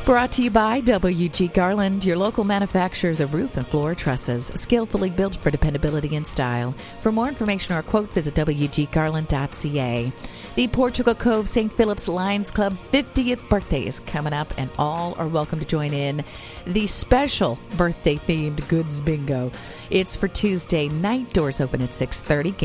Brought to you by W.G. Garland, your local manufacturers of roof and floor trusses, skillfully built for dependability and style. For more information or a quote, visit wggarland.ca. The Portugal Cove St. Philip's Lions Club 50th birthday is coming up, and all are welcome to join in the special birthday-themed Goods Bingo. It's for Tuesday night. Doors open at 6:30.